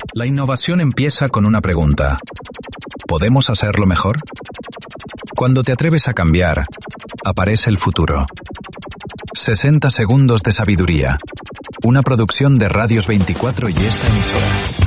La innovación empieza con una pregunta. ¿Podemos hacerlo mejor? Cuando te atreves a cambiar, aparece el futuro. 60 segundos de sabiduría. Una producción de Radios 24 y esta emisora.